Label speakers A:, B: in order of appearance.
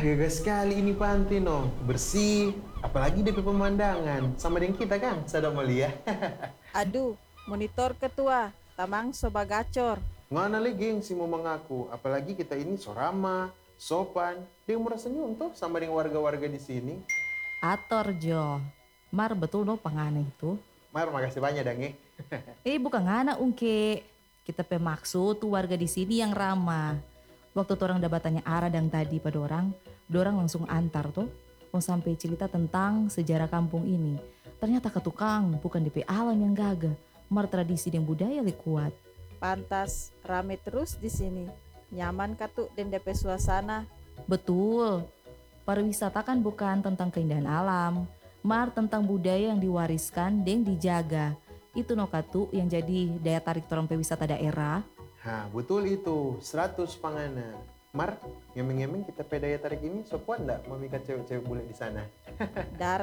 A: Gagal sekali ini pantai no. Bersih, apalagi DP pemandangan. Sama dengan kita kan, Sadam Malia.
B: Aduh, monitor ketua, tamang soba gacor.
A: Ngana lagi gengsi mau mengaku, apalagi kita ini so ramah, sopan, dia murah senyum tuh sama dengan warga-warga di sini.
C: Ator Jo. Mar betul no pangana itu.
A: Mar, makasih banyak dang
C: Bukan ngana ungke. Kita pemaksud tuh warga di sini yang ramah. Waktu tuh orang udah tanya arah dan tadi pada dorang langsung antar tuh. Mau sampai cerita tentang sejarah kampung ini. Ternyata ketukang bukan DP alam yang gagah. Mar tradisi dan budaya lebih kuat.
B: Pantas, rame terus di sini. Nyaman katu dan DP suasana.
C: Betul. Pariwisata kan bukan tentang keindahan alam, mar tentang budaya yang diwariskan dan dijaga. Itu no katu yang jadi daya tarik orang wisata daerah.
A: Hah, betul itu, 100 pangana. Mar, ngemeng-ngemeng kita pedaya tarik ini, so kuat nggak memikat cewek-cewek bule di sana?
B: Darah